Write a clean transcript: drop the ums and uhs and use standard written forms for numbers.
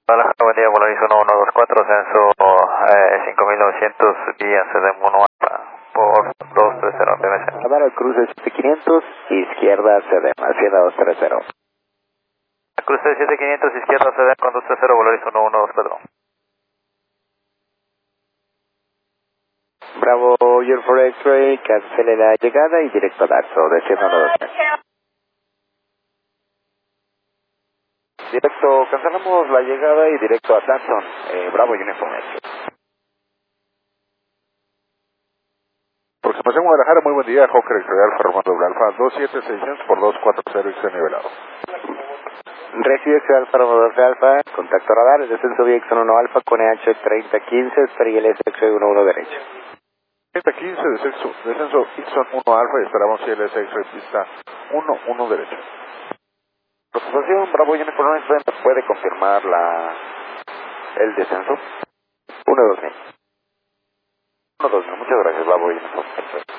Guadalajara, buen día, Volaris 1124, censo 5900, vía CDM 1 Alfa, por 230 PMC. Guadalajara, cruce 7500, izquierda CDM, Hacienda 230. Cruce 7500, izquierda CDM con 230, Volaris 1124. Bravo, Your for X-Ray, cancele la llegada y directo a Darso, desciendo 12. Directo, cancelamos la llegada y directo a Datsun, Bravo Uniform X-Ray. Aproximación Guadalajara, muy buen día, Hawker X-Ray Alfa, Romano Doble Alfa, 27600 por 240 X nivelado. Recibe X Alfa, Romano Alfa, contacto radar, descenso vía X1 Alfa con EH 3015, espera y el SX11 derecho. 3015, descenso Ixon 1 Alfa y esperamos si el X-Ray pista 1 derecho. Aproximación Bravo Uniform X-Ray, ¿puede confirmar el descenso? 1-2-1. 1-2-1, muchas gracias, Bravo Uniform X-Ray.